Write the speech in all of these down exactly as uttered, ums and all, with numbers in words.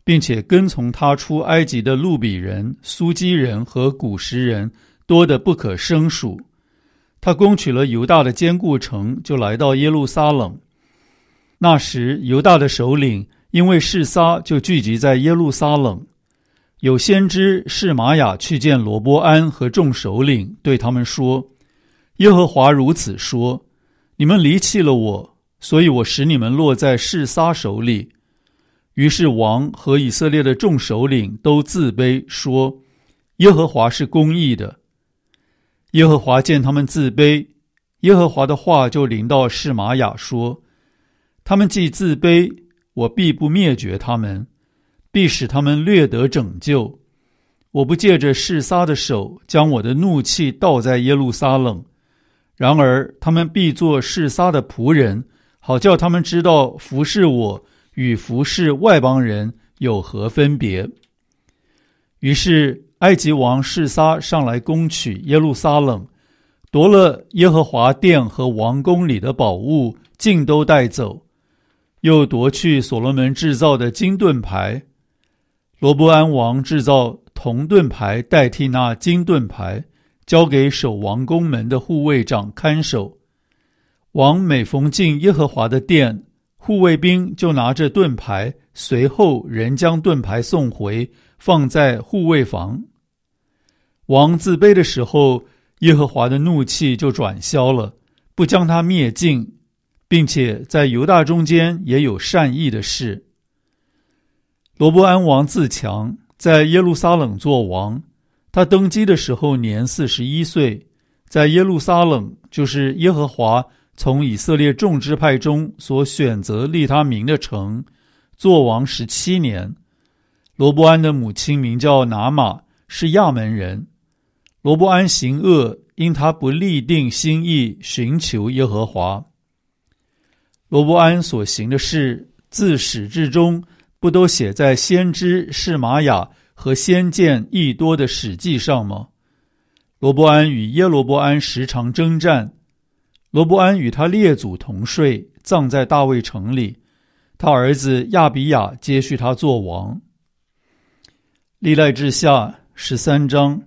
并且跟从他出埃及的路比人、苏基人和古实人多得不可胜数。他攻取了犹大的坚固城，就来到耶路撒冷。那时犹大的首领因为示撒，就聚集在耶路撒冷。有先知示玛雅去见罗波安和众首领，对他们说：耶和华如此说，你们离弃了我，所以我使你们落在示撒手里。于是王和以色列的众首领都自卑，说：耶和华是公义的。耶和华见他们自卑，耶和华的话就临到示玛雅说：他们既自卑，我必不灭绝他们，必使他们略得拯救。我不借着示撒的手将我的怒气倒在耶路撒冷，然而他们必做示撒的仆人，好叫他们知道服侍我与服侍外邦人有何分别。于是埃及王示撒上来攻取耶路撒冷，夺了耶和华殿和王宫里的宝物，尽都带走，又夺去所罗门制造的金盾牌。罗波安王制造铜盾牌代替那金盾牌，交给守王宫门的护卫长看守。王每逢进耶和华的殿，护卫兵就拿着盾牌，随后人将盾牌送回，放在护卫房。王自卑的时候，耶和华的怒气就转消了，不将他灭尽，并且在犹大中间也有善意的事。罗波安王自强，在耶路撒冷作王。他登基的时候年四十一岁，在耶路撒冷，就是耶和华从以色列众支派中所选择立他名的城，作王十七年。罗波安的母亲名叫拿玛，是亚门人。罗波安行恶，因他不立定心意寻求耶和华。罗波安所行的事，自始至终不都写在先知示玛雅和先见益多的史记上吗？罗波安与耶罗波安时常征战，罗波安与他列祖同睡，葬在大卫城里。他儿子亚比雅接续他做王。历代志下十三章。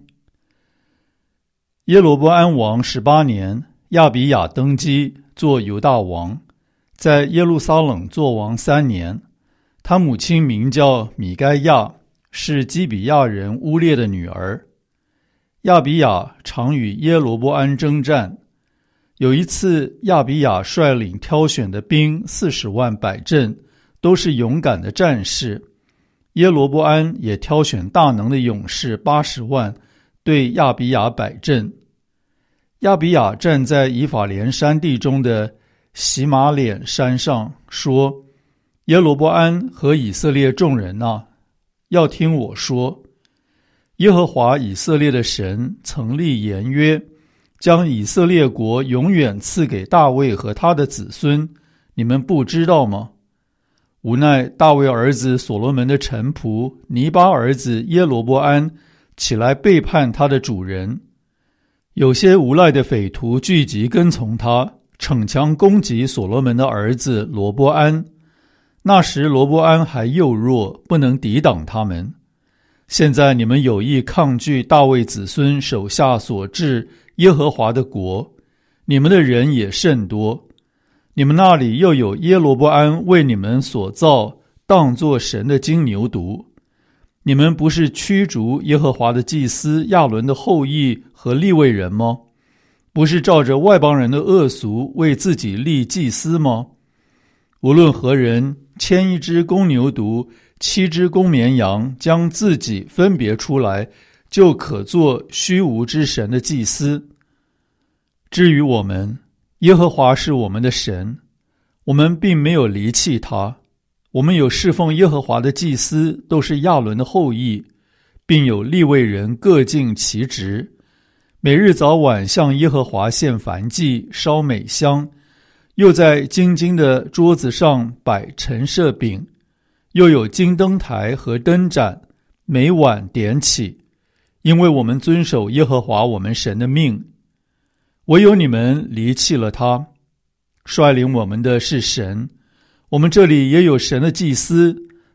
耶罗波安王十八年，亚比雅登基做犹大王，在耶路撒冷做王三年。他母亲名叫米该亚，是基比亚人乌列的女儿。亚比雅常与耶罗波安征战。有一次，亚比雅率领挑选的兵四十万摆阵，都是勇敢的战士。耶罗波安也挑选大能的勇士八十万，对亚比雅摆阵。亚比雅站在以法莲山地中的洗马脸山上，说：耶罗波安和以色列众人啊，要听我说，耶和华以色列的神曾立言约，将以色列国永远赐给大卫和他的子孙，你们不知道吗？无奈大卫儿子所罗门的臣仆尼巴儿子耶罗波安起来背叛他的主人，有些无赖的匪徒聚集跟从他，逞强攻击所罗门的儿子罗波安。那时罗波安还幼弱，不能抵挡他们。现在你们有意抗拒大卫子孙手下所治耶和华的国，你们的人也甚多。你们那里又有耶罗波安为你们所造当作神的金牛犊。你们不是驱逐耶和华的祭司亚伦的后裔和利未人吗？不是照着外邦人的恶俗为自己立祭司吗？无论何人牵一只公牛犊，七只公绵羊，将自己分别出来，就可做虚无之神的祭司。至于我们，耶和华是我们的神，我们并没有离弃他。我们有侍奉耶和华的祭司，都是亚伦的后裔，并有利未人各尽其职，每日早晚向耶和华献燔祭，烧美香，又在金金的桌子上摆陈设饼，又有金灯台和灯盏，每晚点起，因为我们遵守耶和华我们神的命。唯有你们离弃了他，率领我们的是神，我们这里也有神的祭司，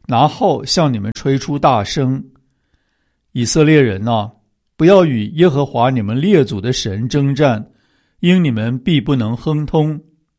拿号向你们吹出大声。以色列人啊，不要与耶和华你们列祖的神征战，因你们必不能亨通。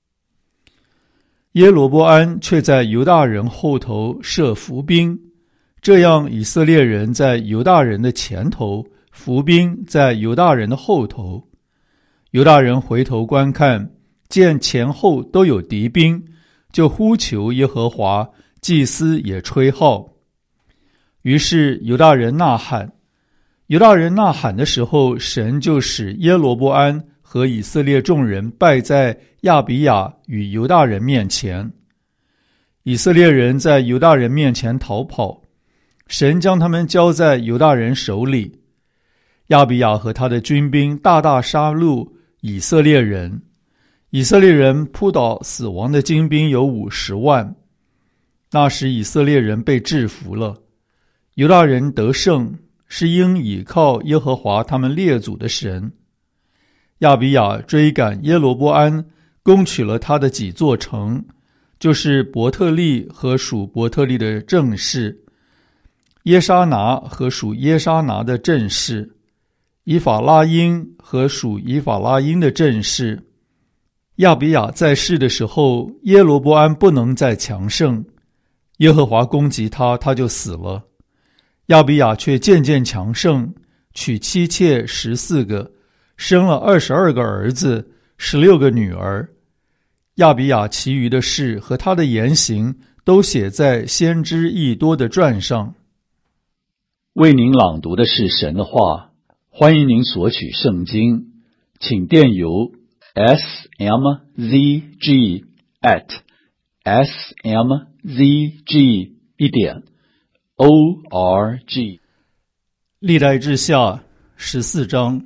耶罗波安却在犹大人后头设伏兵，这样以色列人在犹大人的前头，伏兵在犹大人的后头。犹大人回头观看，见前后都有敌兵，就呼求耶和华，祭司也吹号。于是犹大人呐喊，犹大人呐喊的时候，神就使耶罗波安和以色列众人败在亚比亚与犹大人面前。以色列人在犹大人面前逃跑，神将他们交在犹大人手里。亚比亚和他的军兵大大杀戮以色列人，以色列人扑倒死亡的精兵有五十万。那时以色列人被制服了，犹大人得胜，是应倚靠耶和华他们列祖的神。亚比亚追赶耶罗波安，攻取了他的几座城，就是伯特利和属伯特利的正士，耶沙拿和属耶沙拿的正士，以法拉因和属以法拉因的正士。亚比亚在世的时候，耶罗波安不能再强盛，耶和华攻击他，他就死了。亚比亚却渐渐强盛，娶妻妾十四个，生了二十二个儿子，十六个女儿。亚比亚其余的事和他的言行都写在先知益多的传上。 为您朗读的是神的话，欢迎您索取圣经，请电邮 s m z g at s m z g 一点 o r g。 历代志下十四章。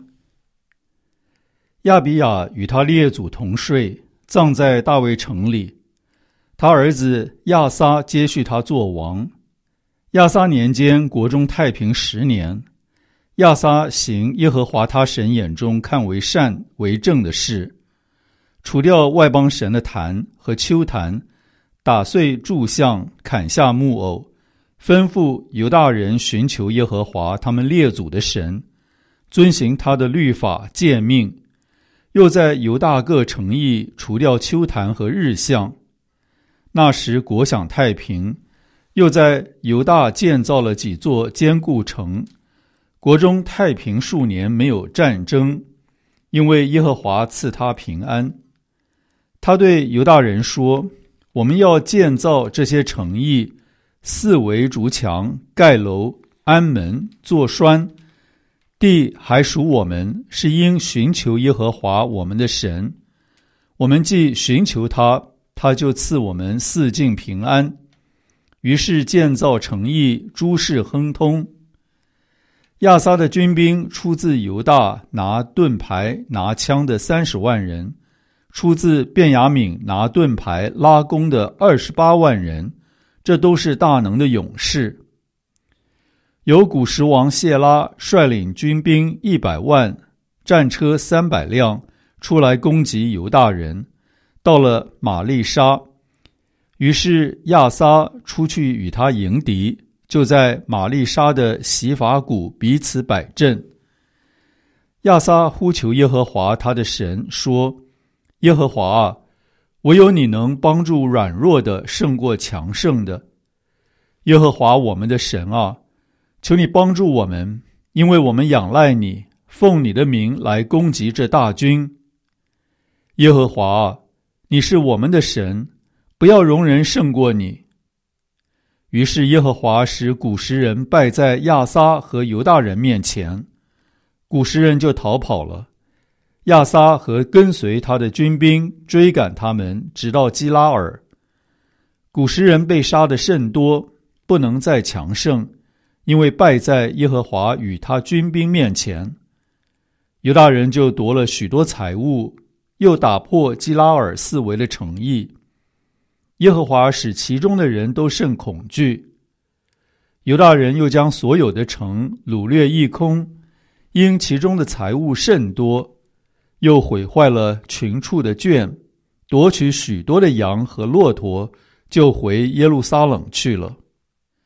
亚比亚与他列祖同睡，葬在大卫城里。他儿子亚撒接续他作王。亚撒年间，国中太平十年。亚撒行耶和华他神眼中看为善为正的事，除掉外邦神的坛和丘坛，打碎柱像，砍下木偶，吩咐犹大人寻求耶和华他们列祖的神，遵行他的律法诫命，又在犹大各城邑除掉丘坛和日像。那时国享太平，又在犹大建造了几座坚固城，国中太平数年，没有战争，因为耶和华赐他平安。他对犹大人说，我们要建造这些城邑，四围筑墙，盖楼，安门，做栓，地还属我们，是应寻求耶和华我们的神。我们既寻求他，他就赐我们四境平安。于是建造城邑，诸事亨通。亚撒的军兵出自犹大，拿盾牌拿枪的三十万人，出自便雅悯拿盾牌拉弓的二十八万人，这都是大能的勇士。有古时王谢拉率领军兵一百万，战车三百辆，出来攻击犹大人，到了玛利沙。于是亚撒出去与他迎敌，就在玛利沙的洗法谷彼此摆阵。亚撒呼求耶和华他的神，说，耶和华啊，唯有你能帮助软弱的胜过强盛的。耶和华我们的神啊，求你帮助我们，因为我们仰赖你，奉你的名来攻击这大军。耶和华啊，你是我们的神，不要容人胜过你。于是耶和华使古时人败在亚撒和犹大人面前，古时人就逃跑了。亚撒和跟随他的军兵追赶他们，直到基拉尔。古时人被杀的甚多，不能再强盛，因为败在耶和华与他军兵面前。犹大人就夺了许多财物，又打破基拉尔四围的城邑。耶和华使其中的人都甚恐惧。犹大人又将所有的城掳掠一空，因其中的财物甚多，又毁坏了群畜的圈，夺取许多的羊和骆驼，就回耶路撒冷去了。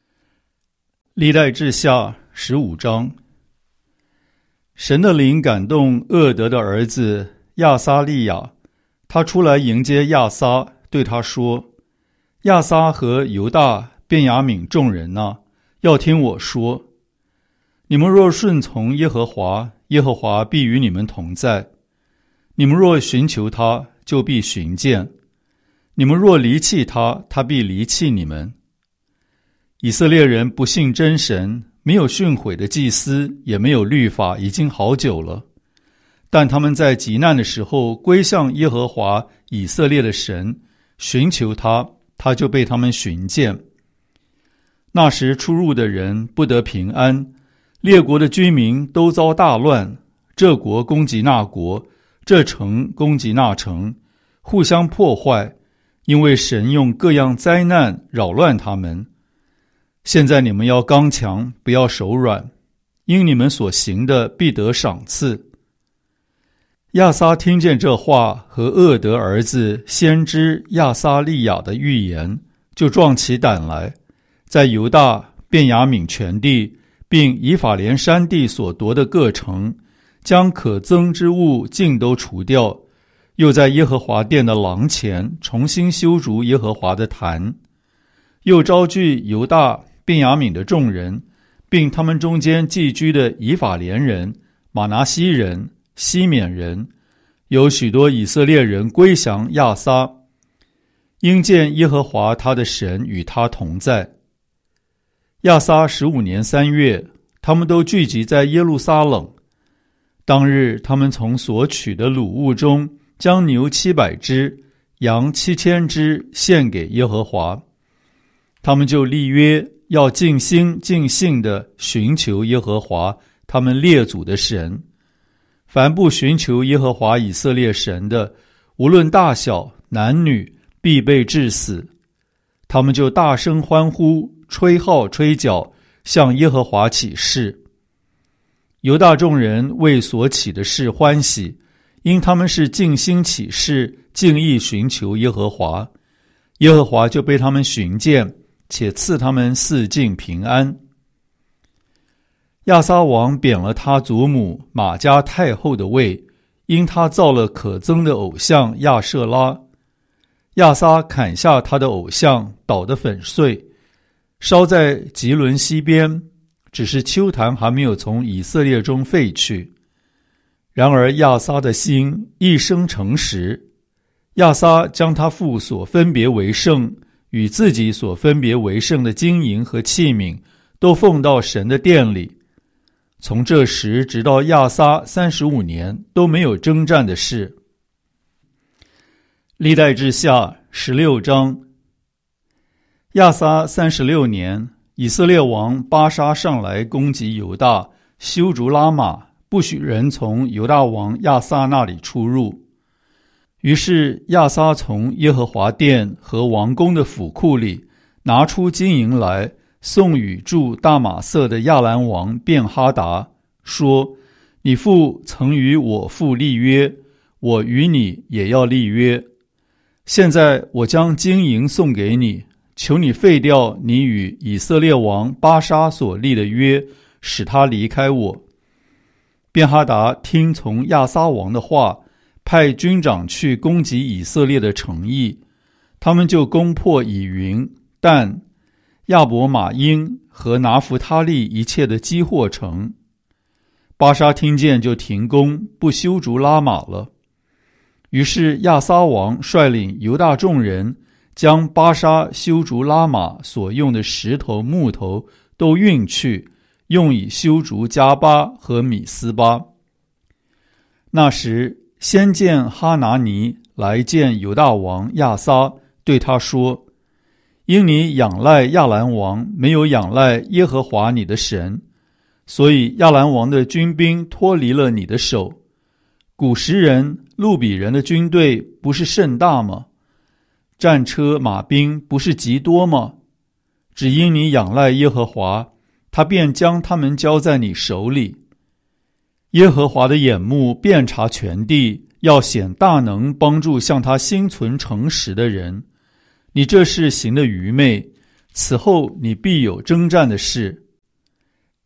历代志下十五章。神的灵感动厄德的儿子亚撒利雅，他出来迎接亚撒，对他说：亚撒和犹大、便雅悯众人啊，要听我说，你们若顺从耶和华，耶和华必与你们同在；你们若寻求他，就必寻见；你们若离弃他，他必离弃你们。以色列人不信真神，没有训诲的祭司，也没有律法，已经好久了。但他们在急难的时候归向耶和华以色列的神，寻求他，他就被他们寻见。那时出入的人不得平安，列国的居民都遭大乱，这国攻击那国，这城攻击那城，互相破坏，因为神用各样灾难扰乱他们。现在你们要刚强，不要手软，因你们所行的必得赏赐。亚撒听见这话和厄德儿子先知亚撒利雅的预言，就壮起胆来，在犹大、便雅悯全地并以法莲山地所夺的各城，将可憎之物尽都除掉，又在耶和华殿的廊前重新修筑耶和华的坛，又招聚犹大、便雅悯的众人，并他们中间寄居的以法莲人、玛拿西人、西缅人，有许多以色列人归降亚撒，因见耶和华他的神与他同在。亚撒十五年三月，他们都聚集在耶路撒冷。当日，他们从所取的掳物中，将牛七百只、羊七千只献给耶和华。他们就立约，要尽心尽性地寻求耶和华他们列祖的神。凡不寻求耶和华以色列神的，无论大小男女，必被治死。他们就大声欢呼，吹号吹角，向耶和华起誓。犹大众人为所起的事欢喜，因他们是尽心起誓，尽意寻求耶和华，耶和华就被他们寻见，且赐他们四境平安。亚撒王贬了他祖母玛迦太后的位，因他造了可憎的偶像亚舍拉。亚撒砍下他的偶像，捣得粉碎，烧在吉伦西边，只是丘坛还没有从以色列中废去。然而亚撒的心一生诚实，亚撒将他父所分别为圣与自己所分别为圣的金银和器皿都奉到神的殿里。从这时直到亚撒三十五年都没有征战的事。历代志下十六章。亚撒三十六年，以色列王巴沙上来攻击犹大，修筑拉玛，不许人从犹大王亚撒那里出入。于是亚撒从耶和华殿和王宫的府库里拿出金银来，送与住大马色的亚兰王便哈达，说：你父曾与我父立约，我与你也要立约。现在我将金银送给你，求你废掉你与以色列王巴沙所立的约，使他离开我。便哈达听从亚撒王的话，派军长去攻击以色列的城邑，他们就攻破以云、但、亚伯马因和拿弗他利一切的基货城。巴沙听见就停工，不修筑拉玛了。于是亚撒王率领犹大众人，将巴沙修筑拉玛所用的石头木头都运去，用以修筑加巴和米斯巴。那时先见哈拿尼来见犹大王亚撒，对他说：因你仰赖亚兰王，没有仰赖耶和华你的神，所以亚兰王的军兵脱离了你的手。古时人、路比人的军队不是甚大吗？战车马兵不是极多吗？只因你仰赖耶和华，他便将他们交在你手里。耶和华的眼目遍察全地，要显大能，帮助向他心存诚实的人。你这事行的愚昧，此后你必有征战的事。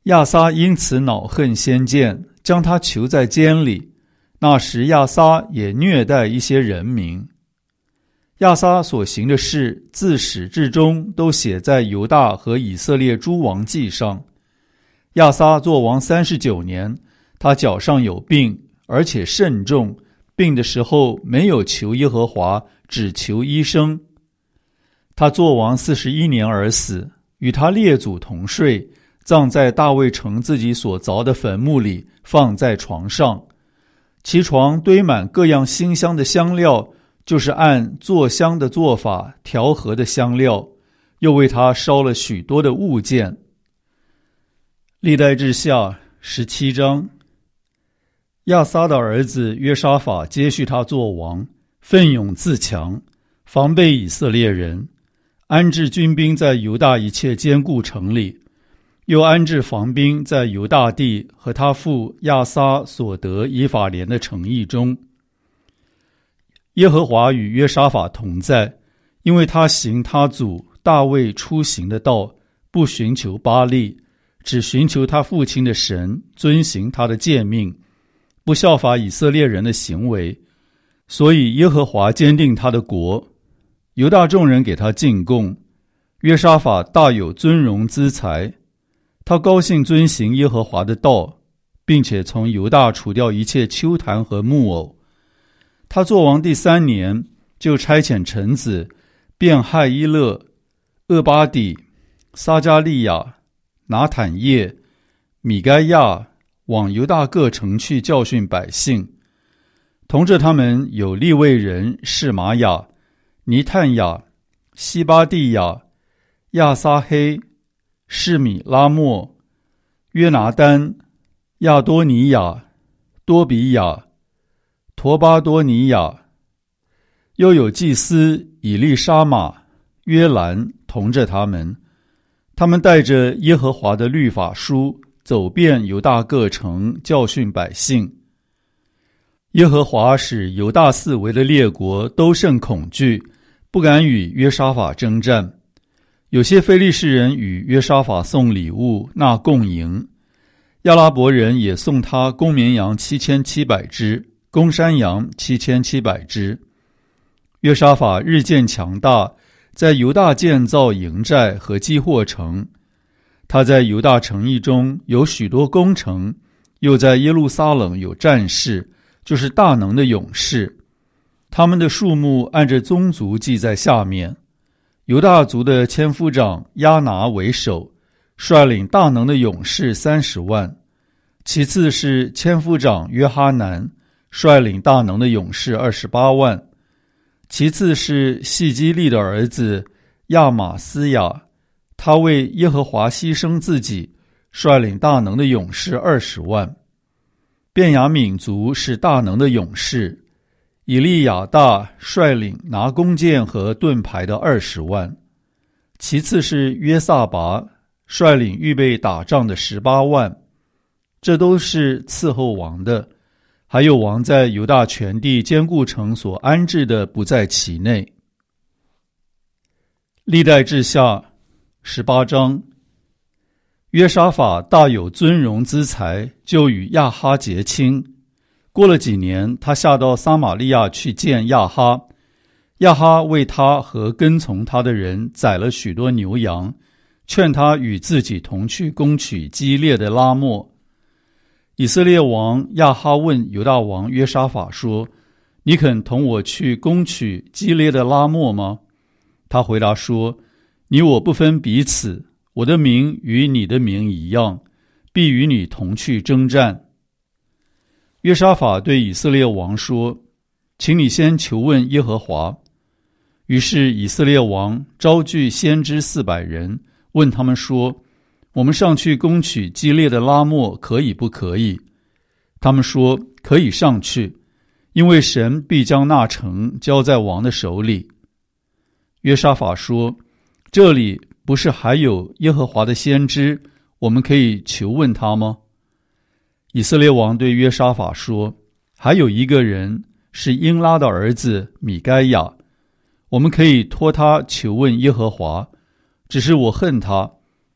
亚撒因此恼恨先见，将他囚在监里。那时亚撒也虐待一些人民。亚撒所行的事，自始至终都写在犹大和以色列诸王记上。亚撒作王三十九年，他脚上有病，而且甚重，病的时候没有求耶和华，只求医生。他作王四十一年而死，与他列祖同睡，葬在大卫城自己所凿的坟墓里，放在床上。其床堆满各样馨香的香料，就是按做香的做法调和的香料，又为他烧了许多的物件。历代志下十七章。亚撒的儿子约沙法接续他做王，奋勇自强，防备以色列人，安置军兵在犹大一切坚固城里，又安置防兵在犹大地和他父亚撒所得以法莲的城邑中。耶和华与约沙法同在，因为他行他祖大卫出行的道，不寻求巴力，只寻求他父亲的神，遵行他的诫命，不效法以色列人的行为。所以耶和华坚定他的国，犹大众人给他进贡。约沙法大有尊荣资财，他高兴遵行耶和华的道，并且从犹大除掉一切丘坛和木偶。他作王第三年，就差遣臣子便害伊勒、厄巴底、撒加利亚、拿坦叶、米该亚往犹大各城去教训百姓。同着他们有利未人示玛雅、尼探雅、西巴地亚、亚撒黑、示米拉莫、约拿丹、亚多尼亚、多比亚、陀巴多尼亚，又有祭司以利沙玛、约兰同着他们。他们带着耶和华的律法书，走遍犹大各城，教训百姓。耶和华使犹大四围的列国都甚恐惧，不敢与约沙法征战。有些非利士人与约沙法送礼物，纳贡银。亚拉伯人也送他公绵羊七千七百只，公山羊七千七百只。约沙法日渐强大，在犹大建造营寨和积货城。他在犹大城邑中有许多攻城，又在耶路撒冷有战士，就是大能的勇士。他们的数目按着宗族记在下面。犹大族的千夫长亚拿为首，率领大能的勇士三十万。其次是千夫长约哈南，率领大能的勇士二十八万。其次是细基利的儿子亚玛斯雅，他为耶和华牺牲自己，率领大能的勇士二十万。便雅悯族是大能的勇士，以利亚大率领拿弓箭和盾牌的二十万。其次是约撒拔，率领预备打仗的十八万。这都是伺候王的，还有王在犹大全地坚固城所安置的不在其内。历代志下十八章。约沙法大有尊荣资财，就与亚哈结亲。过了几年，他下到撒玛利亚去见亚哈。亚哈为他和跟从他的人宰了许多牛羊，劝他与自己同去攻取基列的拉末。以色列王亚哈问犹大王约沙法说：你肯同我去攻取基列的拉末吗？他回答说：你我不分彼此，我的名与你的名一样，必与你同去征战。约沙法对以色列王说：请你先求问耶和华。于是以色列王招聚先知四百人，问他们说：我们上去攻取基列的拉末可以不可以？他们说：可以上去，因为神必将那城交在王的手里。约沙法说：这里不是还有耶和华的先知，我们可以求问他吗？以色列王对约沙法说：还有一个人是英拉的儿子米该亚，我们可以托他求问耶和华，只是我恨他，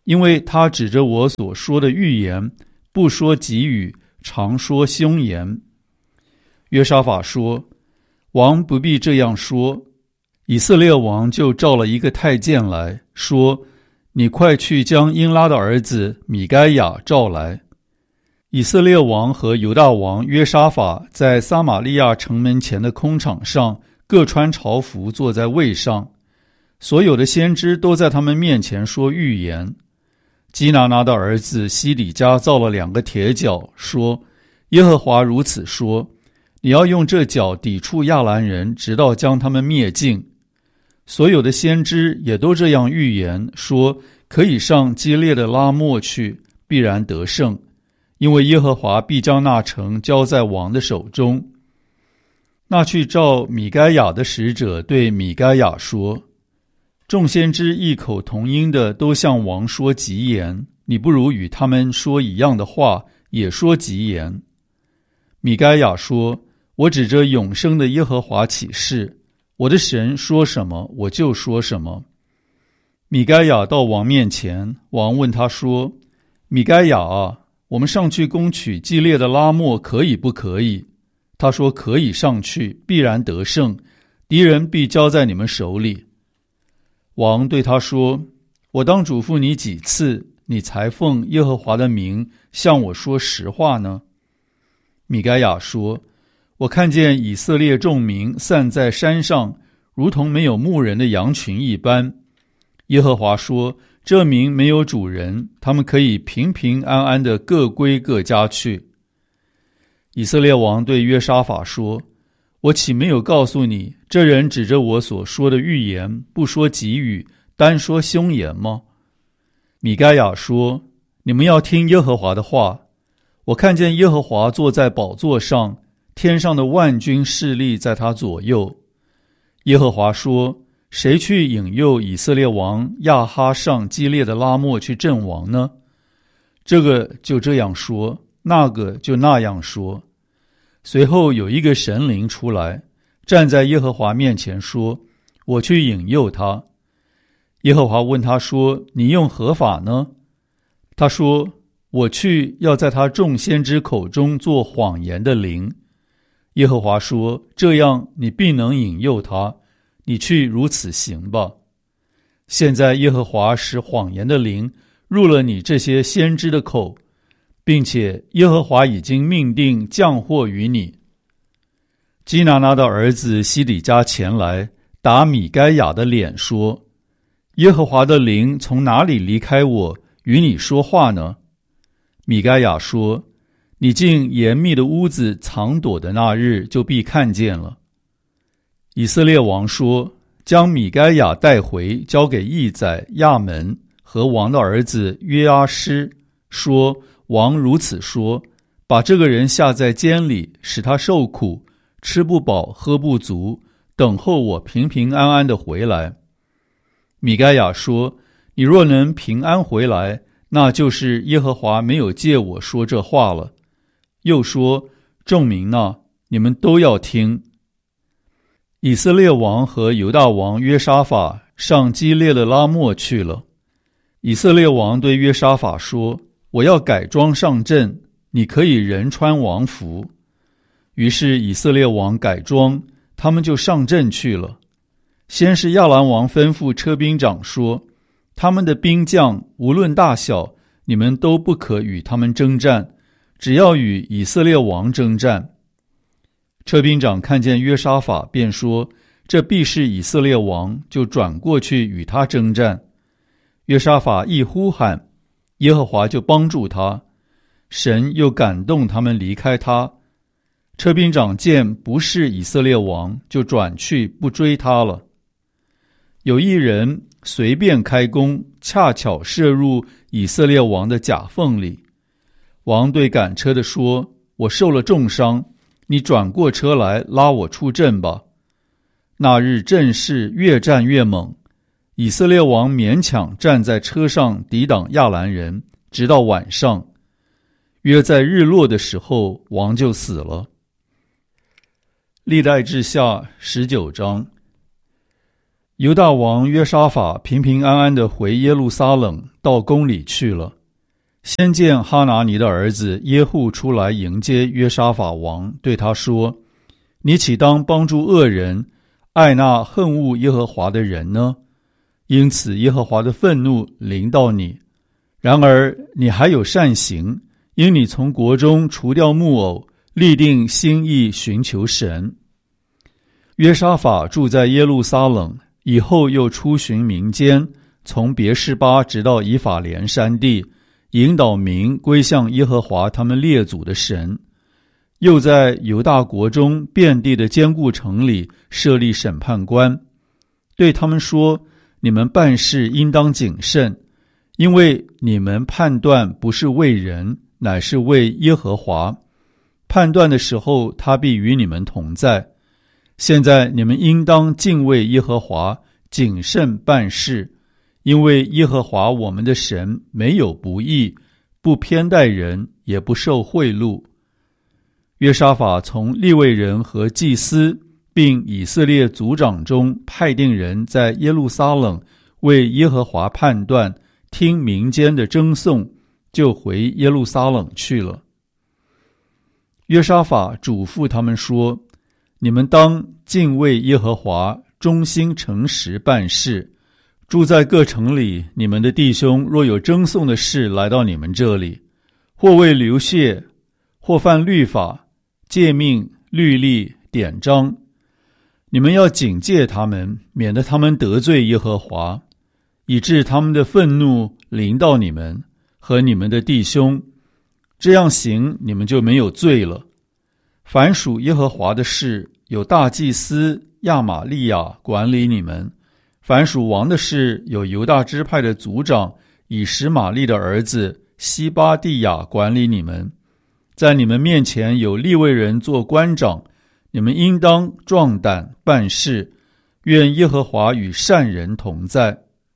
因为他指着我所说的预言，不说吉语，常说凶言。约沙法说，王不必这样说。以色列王就召了一个太监来说，你快去将英拉的儿子米该亚召来。以色列王和犹大王约沙法在撒玛利亚城门前的空场上各穿朝服，坐在位上，所有的先知都在他们面前说预言。基拿拿的儿子西底家造了两个铁角，说，耶和华如此说，你要用这角抵触亚兰人，直到将他们灭尽。所有的先知也都这样预言，说可以上基列的拉末去，必然得胜，因为耶和华必将那城交在王的手中。那去召米该亚的使者对米该亚说，众先知异口同音的都向王说吉言，你不如与他们说一样的话，也说吉言。米该亚说，我指着永生的耶和华起誓，我的神说什么，我就说什么。米该亚到王面前，王问他说，米该亚啊，我们上去攻取基列的拉末可以不可以？他说可以上去，必然得胜，敌人必交在你们手里。王对他说，我当嘱咐你几次，你才奉耶和华的名向我说实话呢？米该亚说，我看见以色列众民散在山上，如同没有牧人的羊群一般。耶和华说，这民没有主人，他们可以平平安安地各归各家去。以色列王对约沙法说，我岂没有告诉你，这人指着我所说的预言，不说吉语，单说凶言吗？米该亚说，你们要听耶和华的话。我看见耶和华坐在宝座上，天上的万军势力在他左右。耶和华说，谁去引诱以色列王亚哈上基列的拉末去阵亡呢？这个就这样说，那个就那样说。随后有一个神灵出来，站在耶和华面前说，我去引诱他。耶和华问他说，你用何法呢？他说，我去要在他众先知口中做谎言的灵。耶和华说，这样你必能引诱他，你去如此行吧。现在耶和华使谎言的灵入了你这些先知的口，并且耶和华已经命定降祸于你。基拿拿的儿子西底家前来，打米该亚的脸说，耶和华的灵从哪里离开我，与你说话呢？米该亚说，你进严密的屋子藏躲的那日，就必看见了。以色列王说，将米该亚带回，交给义宰亚门和王的儿子约阿施，说，王如此说，把这个人下在监里，使他受苦，吃不饱喝不足，等候我平平安安的回来。米该亚说，你若能平安回来，那就是耶和华没有借我说这话了。又说，众民哪，你们都要听。以色列王和犹大王约沙法上基列的拉末去了。以色列王对约沙法说，我要改装上阵，你可以人穿王服。于是以色列王改装，他们就上阵去了。先是亚兰王吩咐车兵长说，他们的兵将无论大小，你们都不可与他们征战，只要与以色列王征战。车兵长看见约沙法，便说，这必是以色列王，就转过去与他征战。约沙法一呼喊，耶和华就帮助他，神又感动他们离开他。车兵长见不是以色列王，就转去不追他了。有一人随便开弓，恰巧射入以色列王的甲缝里。王对赶车的说，我受了重伤，你转过车来拉我出阵吧。那日阵势越战越猛，以色列王勉强站在车上抵挡亚兰人，直到晚上。约在日落的时候，王就死了。历代志下十九章。犹大王约沙法平平安安地回耶路撒冷， 到宫里去了。先见哈拿尼的儿子耶户出来迎接约沙法王，对他说：你岂当帮助恶人，爱那恨恶耶和华的人呢？因此耶和华的愤怒临到你。然而你还有善行，因你从国中除掉木偶，立定心意寻求神。约沙法住在耶路撒冷，以后又出巡民间，从别是巴直到以法莲山地，引导民归向耶和华他们列祖的神。又在犹大国中遍地的坚固城里设立审判官，对他们说：你们办事应当谨慎，因为你们判断不是为人，乃是为耶和华。判断的时候，他必与你们同在。现在你们应当敬畏耶和华，谨慎办事，因为耶和华我们的神没有不义，不偏待人，也不受贿赂。约沙法从利未人和祭司并以色列族长中派定人，在耶路撒冷为耶和华判断，听民间的争讼，就回耶路撒冷去了。约沙法嘱咐他们说：你们当敬畏耶和华，忠心诚实办事。住在各城里，你们的弟兄若有争讼的事来到你们这里，或为流血，或犯律法、诫命、律例、典章，你们要警戒他们，免得他们得罪耶和华，以致他们的愤怒临到你们和你们的弟兄。这样行，你们就没有罪了。凡属耶和华的事，有大祭司亚玛利亚管理你们；凡属王的事，有犹大支派的族长以实玛利的儿子西巴地亚管理你们。在你们面前有利未人做官长，你们应当壮胆办事，愿耶和华与善人同在。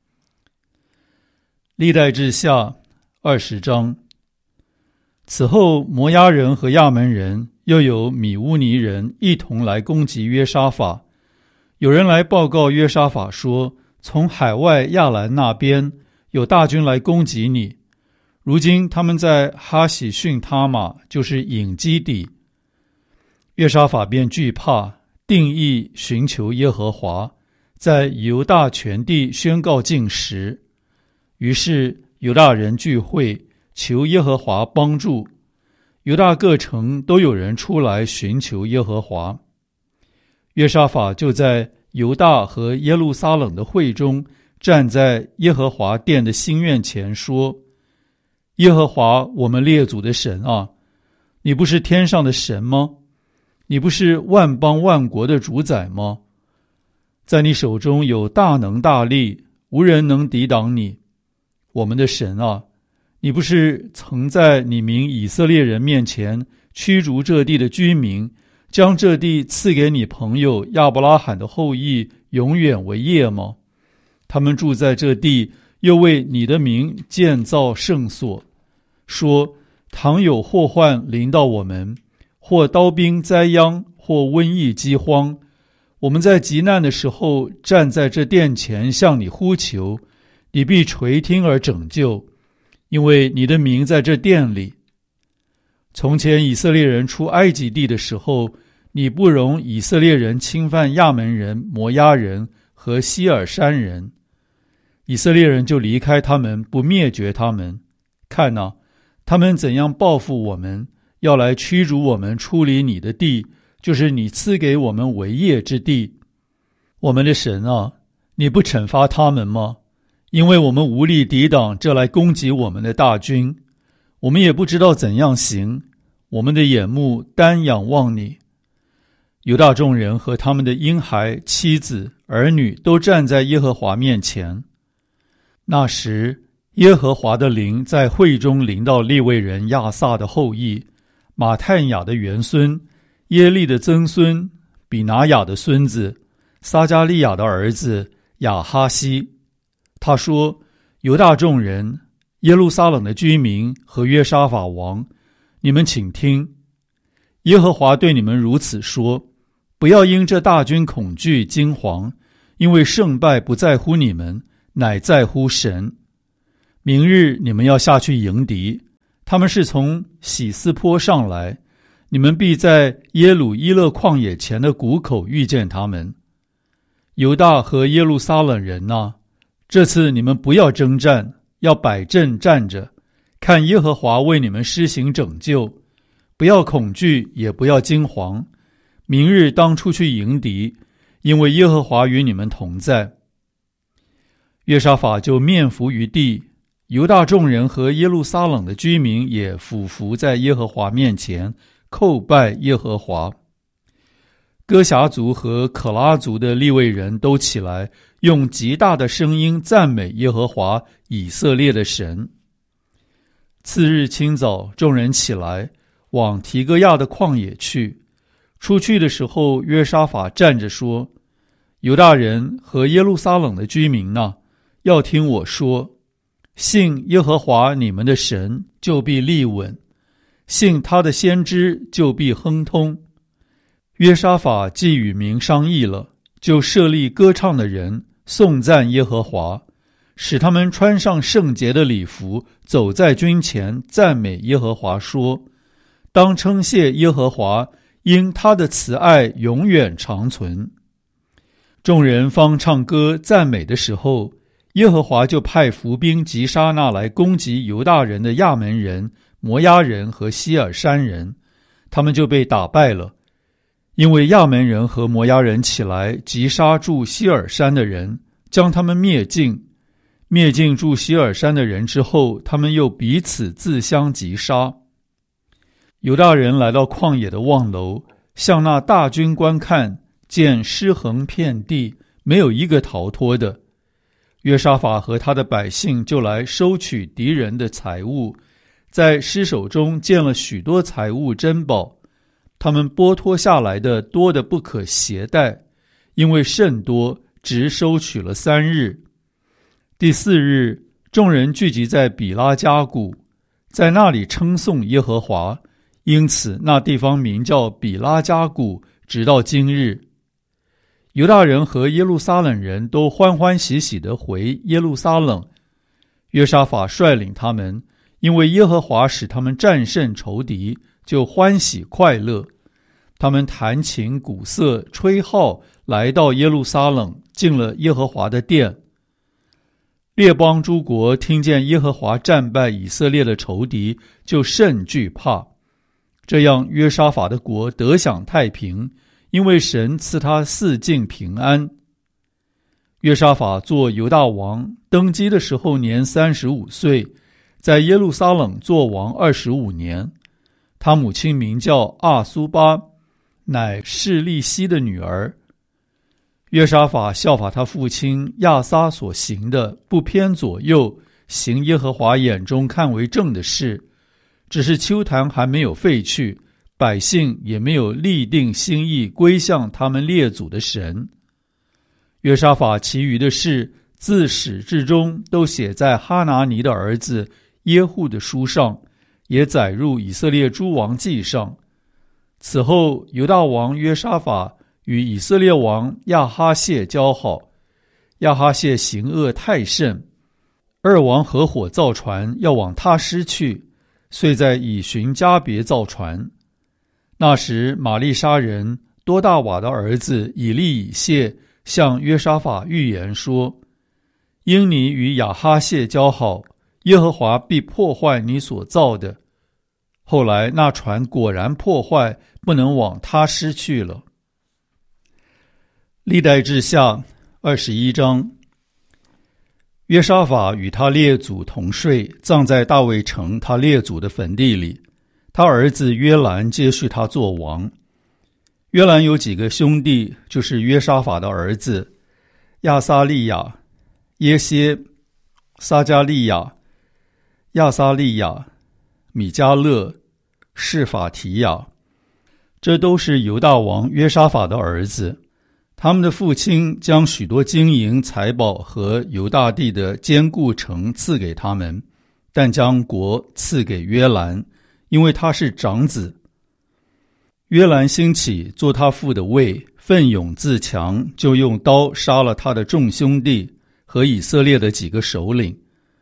历代志下二十章。此后摩押人和亚门人又有米乌尼人一同来攻击约沙法。有人来报告约沙法说，从海外亚兰那边有大军来攻击你，如今他们在哈喜逊他玛，就是隐基底。约沙法便惧怕，定意寻求耶和华，在犹大全地宣告禁食。于是犹大人聚会，求耶和华帮助。犹大各城都有人出来寻求耶和华。约沙法就在犹大和耶路撒冷的会中，站在耶和华殿的新院前说：耶和华我们列祖的神啊，你不是天上的神吗？你不是万邦万国的主宰吗？在你手中有大能大力，无人能抵挡你。我们的神啊，你不是曾在你民以色列人面前驱逐这地的居民，将这地赐给你朋友亚伯拉罕的后裔永远为业吗？他们住在这地，又为你的名建造圣所，说：倘有祸患临到我们，或刀兵灾殃，或瘟疫饥荒，我们在急难的时候站在这殿前向你呼求，你必垂听而拯救，因为你的名在这殿里。从前以色列人出埃及地的时候，你不容以色列人侵犯亚门人、摩押人和希尔山人，以色列人就离开他们，不灭绝他们。看哪，他们怎样报复我们，要来驱逐我们出离你的地，就是你赐给我们为业之地。我们的神啊，你不惩罚他们吗？因为我们无力抵挡这来攻击我们的大军，我们也不知道怎样行，我们的眼目单仰望你。犹大众人和他们的婴孩、妻子、儿女都站在耶和华面前。那时耶和华的灵在会中临到利未人亚萨的后裔，马探雅的元孙，耶利的曾孙，比拿雅的孙子，撒加利亚的儿子亚哈西。他说：犹大众人、耶路撒冷的居民和约沙法王，你们请听，耶和华对你们如此说：不要因这大军恐惧惊惶，因为胜败不在乎你们，乃在乎神。 明日你们要下去迎敌，他们是从喜斯坡上来，你们必在耶鲁伊勒旷野前的谷口遇见他们。犹大和耶路撒冷人啊，这次你们不要征战，要摆阵站着，看耶和华为你们施行拯救，不要恐惧，也不要惊惶。明日当出去迎敌，因为耶和华与你们同在。约沙法就面伏于地，犹大众人和耶路撒冷的居民也俯伏在耶和华面前，叩拜耶和华。哥辖族和可拉族的利未人都起来，用极大的声音赞美耶和华以色列的神。次日清早，众人起来，往提哥亚的旷野去。出去的时候，约沙法站着说：犹大人和耶路撒冷的居民哪，要听我说，信耶和华你们的神，就必立稳；信他的先知，就必亨通。约沙法既与民商议了，就设立歌唱的人，颂赞耶和华，使他们穿上圣洁的礼服，走在军前，赞美耶和华，说：当称谢耶和华，因他的慈爱永远长存。众人方唱歌赞美的时候，耶和华就派伏兵击杀那来攻击犹大人的亚门人、摩押人和希尔山人，他们就被打败了。因为亚门人和摩押人起来击杀住希尔山的人，将他们灭尽。灭尽住希尔山的人之后，他们又彼此自相击杀。犹大人来到旷野的望楼，向那大军观看，见尸横遍地，没有一个逃脱的。约沙法和他的百姓就来收取敌人的财物，在尸首中见了许多财物珍宝，他们剥脱下来的多得不可携带，因为甚多，直收取了三日。第四日，众人聚集在比拉加谷，在那里称颂耶和华，因此那地方名叫比拉加谷，直到今日。犹大人和耶路撒冷人都欢欢喜喜地回耶路撒冷。约沙法率领他们，因为耶和华使他们战胜仇敌，就欢喜快乐。他们弹琴鼓瑟吹号，来到耶路撒冷，进了耶和华的殿。列邦诸国听见耶和华战败以色列的仇敌，就甚惧怕。这样约沙法的国得享太平，因为神赐他四境平安。约沙法做犹大王，登基的时候年三十五岁，在耶路撒冷做王二十五年。他母亲名叫阿苏巴，乃示利希的女儿。约沙法效法他父亲亚撒所行的，不偏左右，行耶和华眼中看为正的事。只是丘坛还没有废去，百姓也没有立定心意归向他们列祖的神。约沙法其余的事，自始至终都写在哈拿尼的儿子耶户的书上，也载入以色列诸王记上。此后，犹大王约沙法与以色列王亚哈谢交好，亚哈谢行恶太甚，二王合伙造船要往他施去，遂在以寻加别造船。那时玛利沙人多大瓦的儿子以利以谢向约沙法预言说：因你与亚哈谢交好，耶和华必破坏你所造的。后来那船果然破坏，不能往他施去了。历代志下二十一章。约沙法与他列祖同睡，葬在大卫城他列祖的坟地里。他儿子约兰接续他做王。约兰有几个兄弟，就是约沙法的儿子亚撒利亚、耶歇、撒加利亚、亚撒利亚、米迦勒、示法提亚，这都是犹大王约沙法的儿子。他们的父亲将许多金银财宝和犹大地的坚固城赐给他们，但将国赐给约兰，因为他是长子。约兰兴起做他父的位，奋勇自强，就用刀杀了他的众兄弟和以色列的几个首领。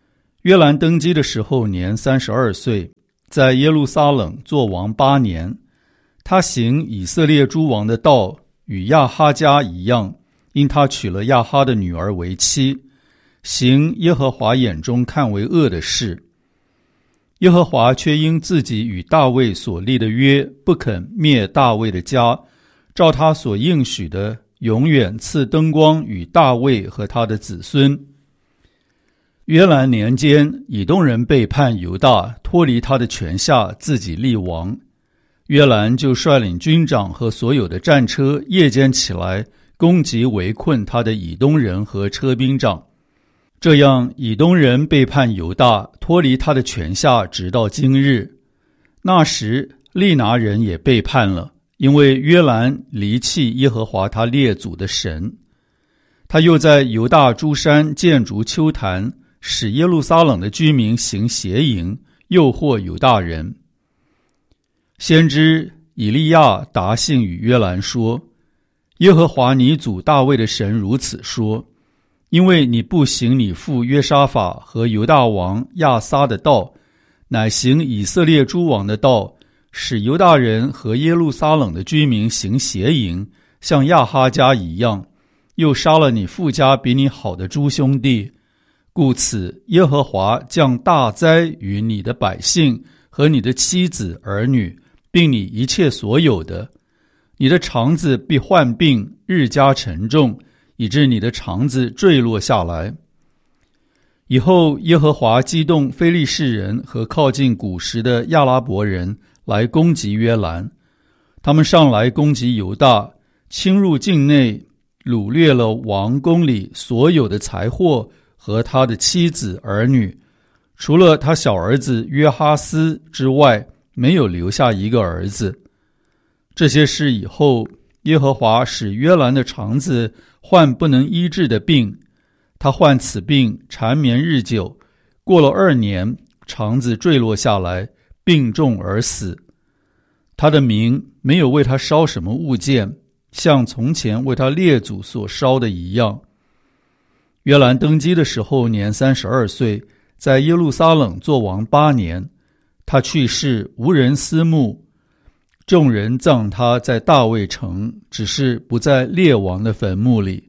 约兰登基的时候年三十二岁，在耶路撒冷作王八年。他行以色列诸王的道，与亚哈家一样，因他娶了亚哈的女儿为妻，行耶和华眼中看为恶的事。耶和华却因自己与大卫所立的约，不肯灭大卫的家，照他所应许的，永远赐灯光与大卫和他的子孙。约兰年间，以东人背叛犹大，脱离他的权下，自己立王。约兰就率领军长和所有的战车，夜间起来攻击围困他的以东人和车兵长。这样，以东人背叛犹大，脱离他的权下，直到今日。那时，利拿人也背叛了，因为约兰离弃耶和华他列祖的神。他又在犹大诸山建筑丘坛，使耶路撒冷的居民行邪淫，诱惑犹大人。先知以利亚答信与约兰说：耶和华你祖大卫的神如此说，因为你不行你父约沙法和犹大王亚撒的道，乃行以色列诸王的道，使犹大人和耶路撒冷的居民行邪淫，像亚哈家一样，又杀了你父家比你好的诸兄弟。故此，耶和华降大灾于你的百姓和你的妻子儿女，并你一切所有的。你的肠子必患病，日加沉重，以致你的肠子坠落下来。以后，耶和华激动非利士人和靠近古时的亚拉伯人来攻击约兰。他们上来攻击犹大，侵入境内，掳掠了王宫里所有的财货和他的妻子儿女，除了他小儿子约哈斯之外，没有留下一个儿子。这些事以后，耶和华使约兰的肠子患不能医治的病，他患此病缠绵日久，过了二年，肠子坠落下来，病重而死。他的民没有为他烧什么物件，像从前为他列祖所烧的一样。约兰登基的时候年三十二岁，在耶路撒冷作王八年。他去世，无人思慕，众人葬他在大卫城，只是不在列王的坟墓里。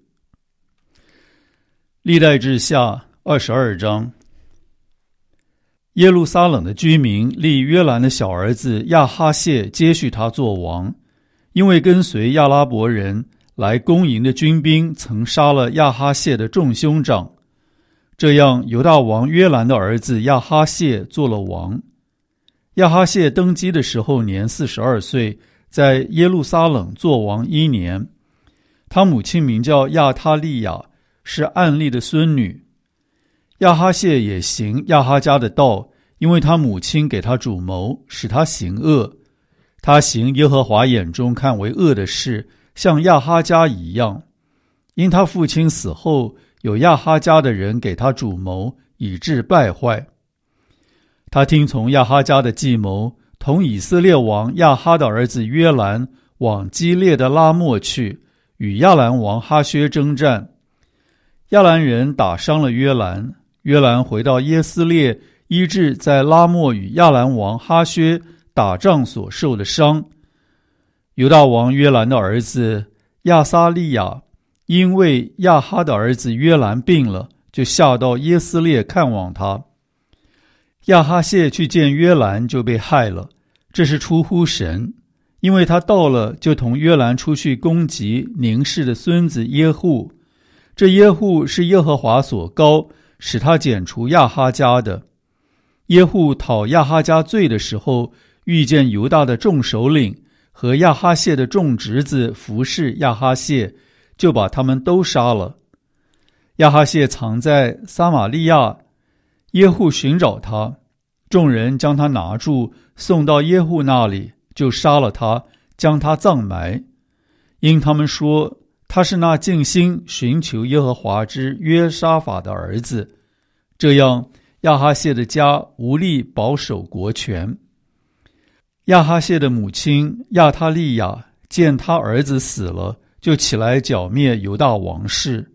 历代志下二十二章。耶路撒冷的居民立约兰的小儿子亚哈谢接续他做王，因为跟随亚拉伯人来攻营的军兵曾杀了亚哈谢的众兄长。这样，犹大王约兰的儿子亚哈谢做了王。亚哈谢登基的时候年四十二岁，在耶路撒冷作王一年。他母亲名叫亚他利亚，是暗利的孙女。亚哈谢也行亚哈家的道，因为他母亲给他主谋，使他行恶。他行耶和华眼中看为恶的事，像亚哈家一样。因他父亲死后，有亚哈家的人给他主谋，以致败坏。他听从亚哈家的计谋，同以色列王亚哈的儿子约兰往基列的拉末去，与亚兰王哈薛征战。亚兰人打伤了约兰，约兰回到耶斯列，医治在拉末与亚兰王哈薛打仗所受的伤。犹大王约兰的儿子亚撒利亚因为亚哈的儿子约兰病了，就下到耶斯列看望他。亚哈谢去见约兰，就被害了，这是出乎神，因为他到了，就同约兰出去攻击宁氏的孙子耶户。这耶户是耶和华所膏，使他剪除亚哈家的。耶户讨亚哈家罪的时候，遇见犹大的众首领和亚哈谢的众侄子服侍亚哈谢，就把他们都杀了。亚哈谢藏在撒玛利亚，耶户寻找他，众人将他拿住，送到耶户那里，就杀了他，将他葬埋。因他们说他是那尽心寻求耶和华之约沙法的儿子，这样亚哈谢的家无力保守国权。亚哈谢的母亲亚他利亚见他儿子死了，就起来剿灭犹大王室。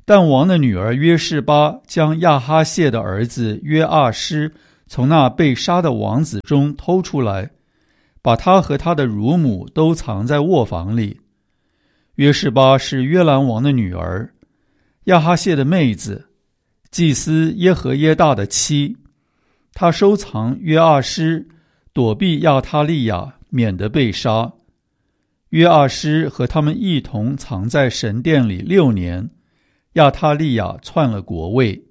但王的女儿约示巴将亚哈谢的儿子约阿施从那被杀的王子中偷出来，把他和他的乳母都藏在卧房里。约示巴是约兰王的女儿，亚哈谢的妹子，祭司耶和耶大的妻。他收藏约阿施，躲避亚他利亚，免得被杀。约阿施和他们一同藏在神殿里六年，亚他利亚篡了国位。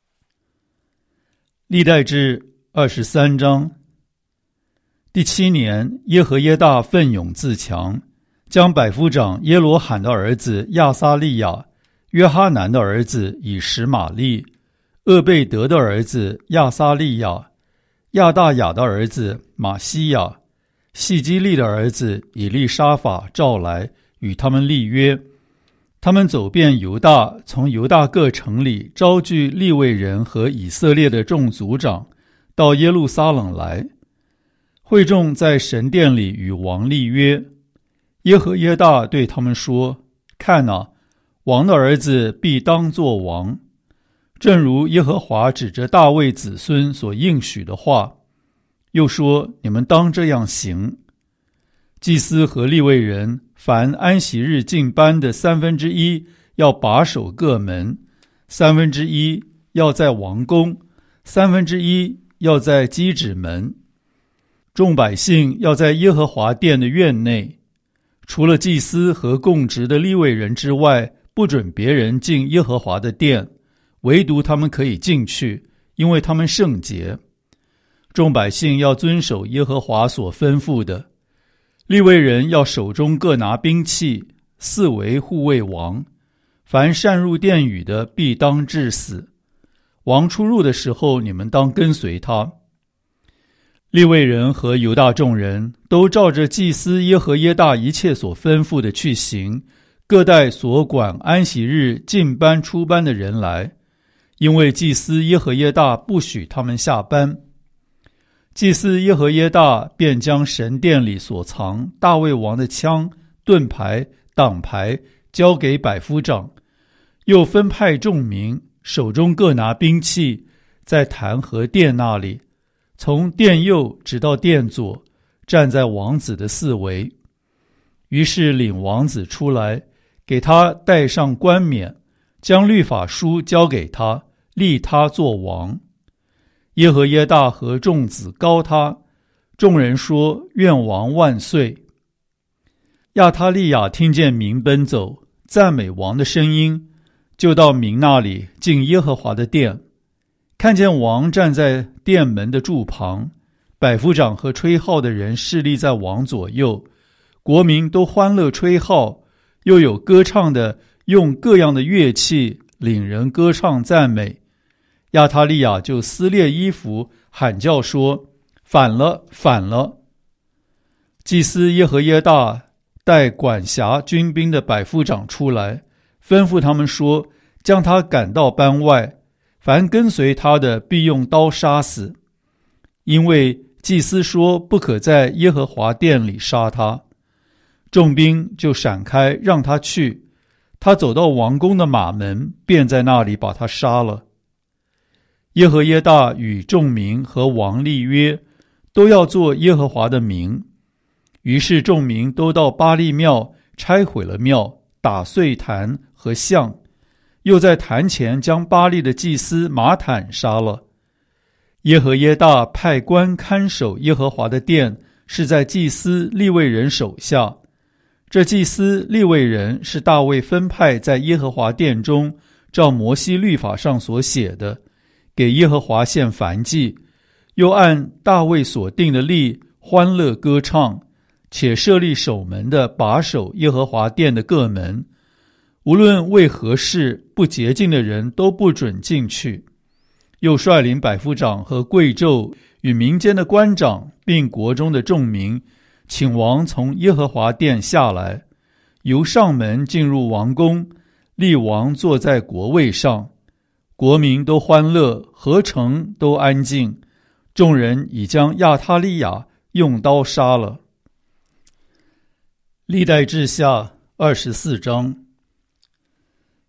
历代志二十三章。第七年，耶和耶大奋勇自强，将百夫长耶罗罕的儿子亚撒利亚、约哈南的儿子以实玛利、厄贝德的儿子亚撒利亚、亚大雅的儿子马西亚、细基利的儿子以利沙法召来，与他们立约。他们走遍犹大，从犹大各城里招聚利未人和以色列的众族长，到耶路撒冷来。会众在神殿里与王立约。耶和耶大对他们说：看哪，王的儿子必当作王，正如耶和华指着大卫子孙所应许的话。又说：你们当这样行。祭司和利未人凡安息日进班的三分之一要把守各门，三分之一要在王宫，三分之一要在基指门。众百姓要在耶和华殿的院内，除了祭司和供职的利未人之外，不准别人进耶和华的殿，唯独他们可以进去，因为他们圣洁。众百姓要遵守耶和华所吩咐的。利未人要手中各拿兵器，四围护卫王。凡擅入殿宇的，必当治死。王出入的时候，你们当跟随他。利未人和犹大众人都照着祭司耶和耶大一切所吩咐的去行，各带所管安息日进班出班的人来，因为祭司耶和耶大不许他们下班。祭司耶和耶大便将神殿里所藏大卫王的枪、盾牌、挡牌交给百夫长，又分派众民，手中各拿兵器，在坛和殿那里，从殿右直到殿左，站在王子的四围。于是领王子出来，给他戴上冠冕，将律法书交给他，立他作王。耶和耶大和众子高他，众人说：愿王万岁。亚他利亚听见民奔走，赞美王的声音，就到民那里进耶和华的殿，看见王站在殿门的柱旁，百夫长和吹号的人侍立在王左右，国民都欢乐吹号，又有歌唱的用各样的乐器领人歌唱赞美。亚他利亚就撕裂衣服，喊叫说：反了，反了！祭司耶和耶大带管辖军兵的百夫长出来，吩咐他们说：将他赶到班外，凡跟随他的必用刀杀死。因为祭司说不可在耶和华殿里杀他。众兵就闪开，让他去。他走到王宫的马门，便在那里把他杀了。耶和耶大与众民和王立约，都要做耶和华的名。于是众民都到巴力庙，拆毁了庙，打碎坛和像，又在坛前将巴力的祭司马坦杀了。耶和耶大派官看守耶和华的殿，是在祭司利未人手下。这祭司利未人是大卫分派在耶和华殿中，照摩西律法上所写的，给耶和华献燔祭，又按大卫所定的例欢乐歌唱，且设立守门的把守耶和华殿的各门，无论为何事，不洁净的人都不准进去。又率领百夫长和贵胄与民间的官长，并国中的众民，请王从耶和华殿下来，由上门进入王宫，立王坐在国位上。国民都欢乐，合城都安静。众人已将亚他利亚用刀杀了。历代志下二十四章。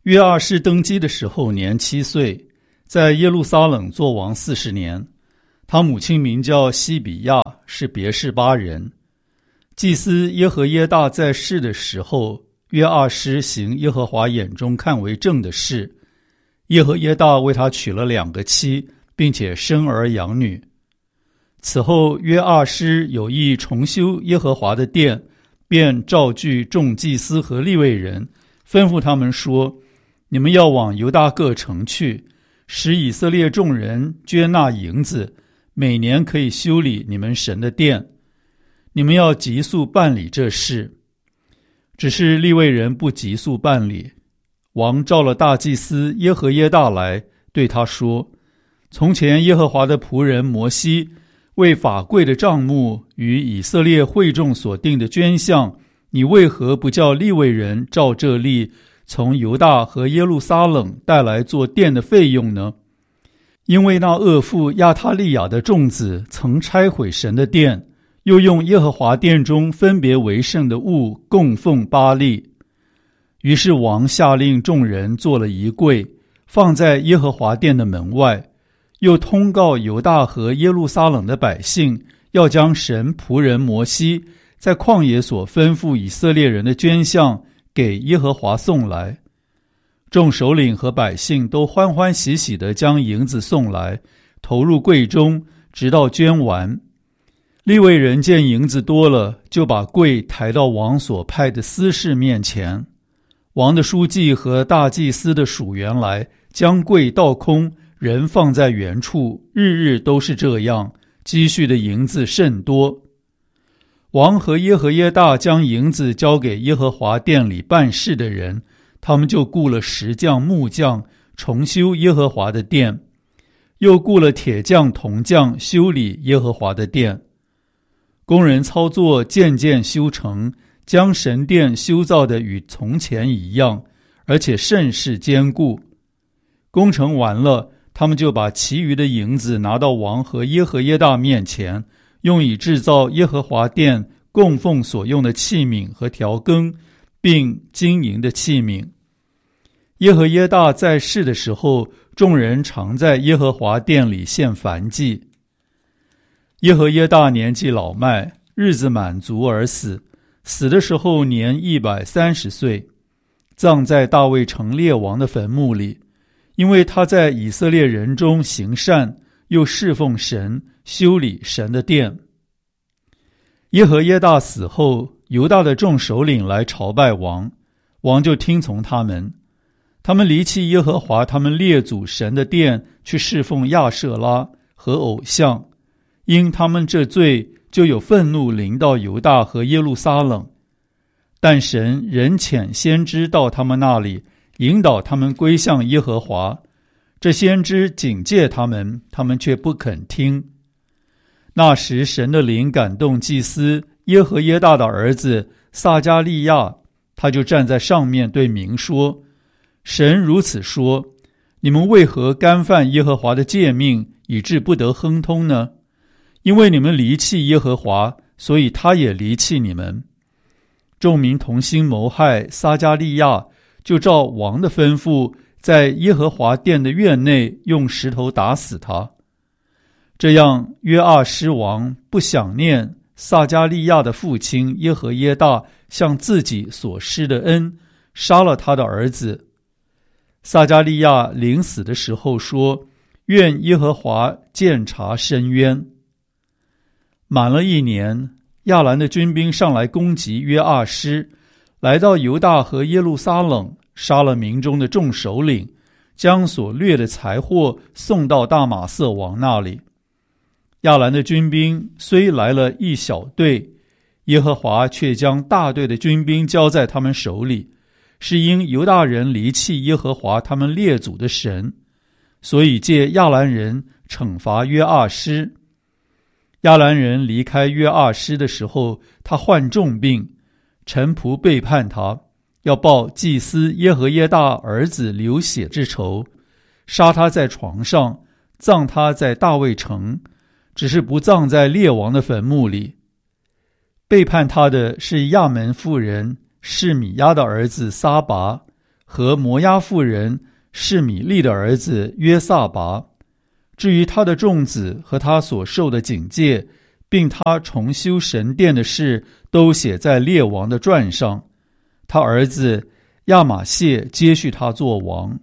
约阿施登基的时候年七岁，在耶路撒冷作王四十年。他母亲名叫西比亚，是别是巴人。祭司耶和耶大在世的时候，约阿施行耶和华眼中看为正的事。耶和耶大为他娶了两个妻，并且生儿养女。此后约阿施有意重修耶和华的殿，便召聚众祭司和利未人，吩咐他们说：你们要往犹大各城去，使以色列众人捐纳银子，每年可以修理你们神的殿。你们要急速办理这事。只是利未人不急速办理。王召了大祭司耶和耶大来，对他说：从前耶和华的仆人摩西为法柜的帐幕与以色列会众所定的捐项，你为何不叫利未人照这例从犹大和耶路撒冷带来做殿的费用呢？因为那恶妇亚他利亚的众子曾拆毁神的殿，又用耶和华殿中分别为圣的物供奉巴力。于是王下令众人做了一柜，放在耶和华殿的门外，又通告犹大和耶路撒冷的百姓，要将神仆人摩西在旷野所吩咐以色列人的捐项给耶和华送来。众首领和百姓都欢欢喜喜地将银子送来，投入柜中，直到捐完。利未人见银子多了，就把柜抬到王所派的司事面前。王的书记和大祭司的属员来，将柜倒空，人放在原处，日日都是这样，积蓄的银子甚多。王和耶和耶大将银子交给耶和华殿里办事的人，他们就雇了石匠、木匠，重修耶和华的殿，又雇了铁匠、铜匠，修理耶和华的殿。工人操作渐渐修成，将神殿修造的与从前一样，而且甚是坚固。工程完了，他们就把其余的银子拿到王和耶和耶大面前，用以制造耶和华殿供奉所用的器皿和调羹，并金银的器皿。耶和耶大在世的时候，众人常在耶和华殿里献燔祭。耶和耶大年纪老迈，日子满足而死，死的时候年一百三十岁，葬在大卫城列王的坟墓里，因为他在以色列人中行善，又侍奉神，修理神的殿。耶和耶大死后，犹大的众首领来朝拜王，王就听从他们。他们离弃耶和华他们列祖神的殿，去侍奉亚舍拉和偶像，因他们这罪，就有愤怒临到犹大和耶路撒冷。但神仍遣先知到他们那里，引导他们归向耶和华。这先知警戒他们，他们却不肯听。那时神的灵感动祭司耶和耶大的儿子撒迦利亚，他就站在上面对民说：神如此说，你们为何干犯耶和华的诫命，以致不得亨通呢？因为你们离弃耶和华，所以他也离弃你们。众民同心谋害撒迦利亚，就照王的吩咐，在耶和华殿的院内用石头打死他。这样约阿施王不想念撒迦利亚的父亲耶和耶大向自己所施的恩，杀了他的儿子。撒迦利亚临死的时候说：愿耶和华鉴察深渊。满了一年，亚兰的军兵上来攻击约阿施，来到犹大和耶路撒冷，杀了民中的众首领，将所掠的财货送到大马色王那里。亚兰的军兵虽来了一小队，耶和华却将大队的军兵交在他们手里，是因犹大人离弃耶和华他们列祖的神，所以借亚兰人惩罚约阿施。亚兰人离开约阿施的时候，他患重病，臣仆背叛他，要报祭司耶和耶大儿子流血之仇，杀他在床上，葬他在大卫城，只是不葬在列王的坟墓里。背叛他的是亚门妇人示米亚的儿子撒拔和摩押妇人示米利的儿子约撒拔。至于他的众子和他所受的警戒，并他重修神殿的事，都写在列王的传上。他儿子亚玛谢接续他做王。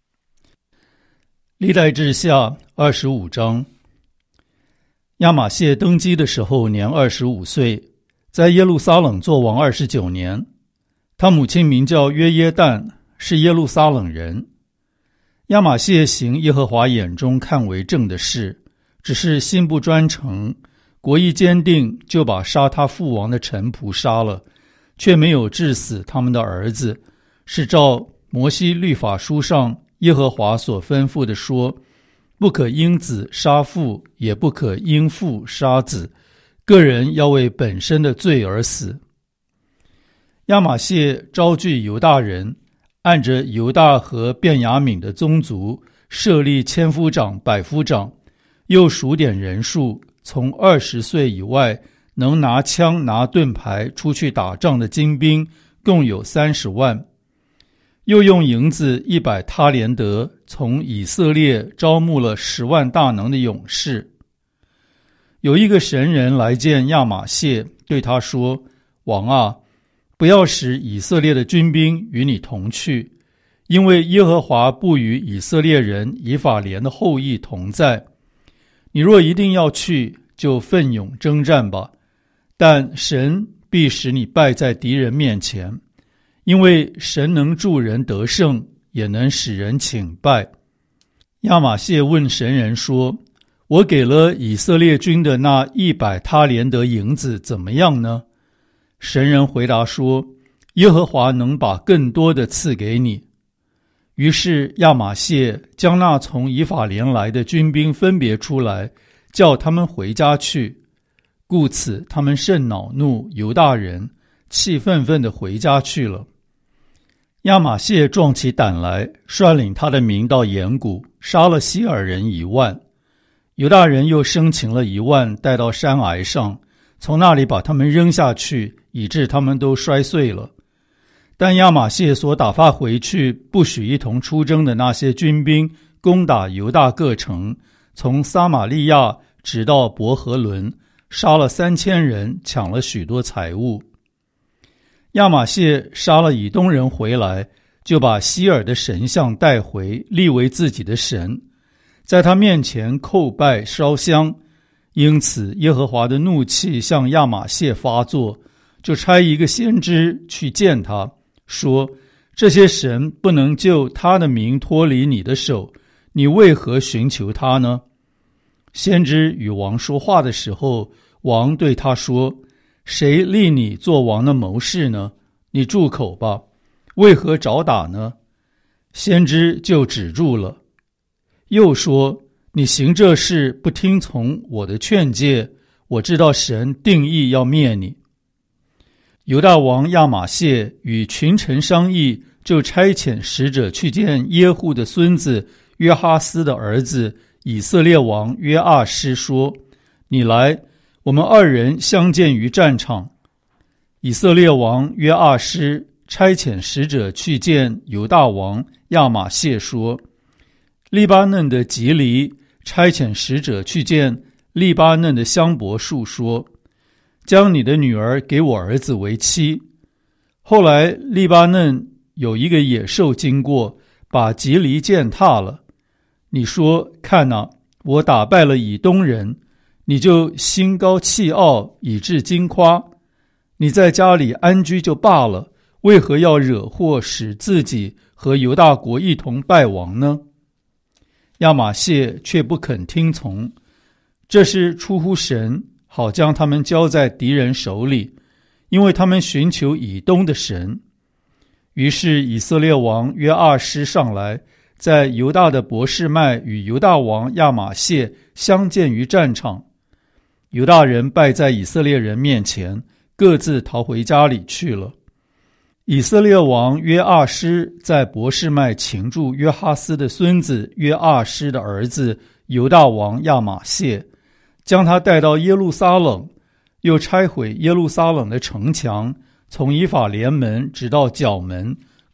历代志下二十五章。亚玛谢登基的时候年二十五岁，在耶路撒冷做王二十九年。他母亲名叫约耶旦，是耶路撒冷人。亚玛谢行耶和华眼中看为正的事，只是心不专诚，国意坚定，就把杀他父王的臣仆杀了，却没有治死他们的儿子，是照摩西律法书上耶和华所吩咐的说，不可因子杀父，也不可因父杀子，个人要为本身的罪而死。亚玛谢招聚犹大人，按着犹大和便雅悯的宗族设立千夫长、百夫长，又数点人数，从二十岁以外能拿枪拿盾牌出去打仗的精兵共有三十万。又用银子一百他连得，从以色列招募了十万大能的勇士。有一个神人来见亚玛谢，对他说：王啊，不要使以色列的军兵与你同去，因为耶和华不与以色列人以法莲的后裔同在。你若一定要去，就奋勇征战吧，但神必使你败在敌人面前，因为神能助人得胜，也能使人倾败。亚玛谢问神人说：我给了以色列军的那一百他连得银子怎么样呢？神人回答说：耶和华能把更多的赐给你。于是亚玛谢将那从以法莲来的军兵分别出来，叫他们回家去。故此他们甚恼怒犹大人，气愤愤地回家去了。亚玛谢壮起胆来，率领他的民到岩谷，杀了希尔人一万。犹大人又生擒了一万，带到山崖上，从那里把他们扔下去，以致他们都摔碎了。但亚玛谢所打发回去不许一同出征的那些军兵，攻打犹大各城，从撒玛利亚直到伯和伦，杀了三千人，抢了许多财物。亚玛谢杀了以东人回来，就把希尔的神像带回，立为自己的神，在他面前叩拜烧香。因此耶和华的怒气向亚玛谢发作，就差一个先知去见他，说：这些神不能救他的民脱离你的手，你为何寻求他呢？先知与王说话的时候，王对他说：谁立你做王的谋士呢？你住口吧，为何找打呢？先知就止住了。又说：你行这事不听从我的劝诫，我知道神定义要灭你。犹大王亚玛谢与群臣商议，就差遣使者去见耶户的孙子约哈斯的儿子以色列王约阿施，说：你来，我们二人相见于战场。以色列王约阿施差遣使者去见犹大王亚玛谢，说：利巴嫩的吉黎差遣使者去见利巴嫩的香柏树，说：将你的女儿给我儿子为妻。后来利巴嫩有一个野兽经过，把吉黎践踏了。你说：看哪，我打败了以东人，你就心高气傲，以致惊夸。你在家里安居就罢了，为何要惹祸，使自己和犹大国一同败亡呢？亚玛谢却不肯听从，这是出乎神，好将他们交在敌人手里，因为他们寻求以东的神。于是以色列王约阿施上来，在犹大的伯示麦与犹大王亚玛谢相见于战场。犹大人败在以色列人面前，各自逃回家里去了。以色列王约阿施在伯示麦擒住约哈斯的孙子约阿施的儿子犹大王亚玛谢，将他带到耶路撒冷，又拆毁耶路撒冷的城墙，从以法莲门直到角门，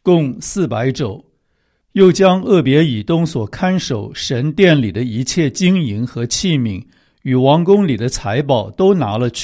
共四百肘。又将俄别以东所看守神殿里的一切金银和器皿与王宫里的财宝都拿了去。